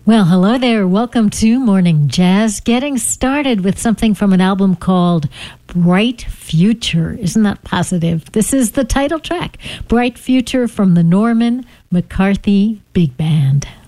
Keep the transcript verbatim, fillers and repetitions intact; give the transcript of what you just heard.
Well, hello there. Welcome to Morning Jazz. Getting started with something from an album called Bright Future. Isn't that positive? This is the title track, Bright Future from the Norman McCarthy Big Band.